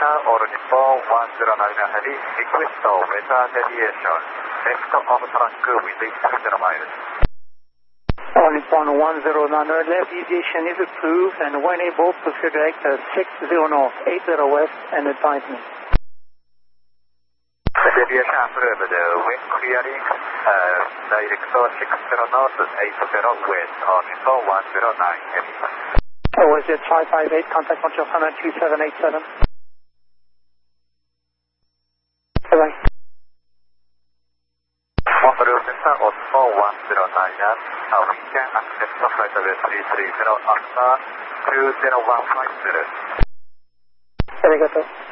all Nippon 109 heavy, request weather deviation, left of track with 60 miles. All Nippon 109, left deviation is approved and when able, proceed direct 60 north, 80 west and advise me. Deviation approved, when clearing, direct 60 north, 80 west on Nippon 109 heavy. Was it 558, contact Montreal 2787. Bye-bye. Montreal Center, Osmo 109, we can accept flight level 330 after 20150. Arigato.